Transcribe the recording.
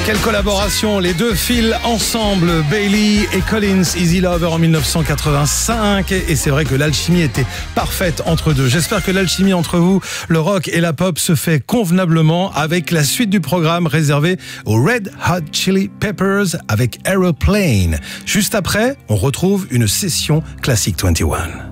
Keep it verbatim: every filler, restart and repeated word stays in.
Quelle collaboration, les deux filent ensemble, Bailey et Collins, Easy Lover en mille neuf cent quatre-vingt-cinq, et c'est vrai que l'alchimie était parfaite entre deux. J'espère que l'alchimie entre vous, le rock et la pop, se fait convenablement avec la suite du programme réservé aux Red Hot Chili Peppers avec Aeroplane. Juste après, on retrouve une session Classic vingt et un.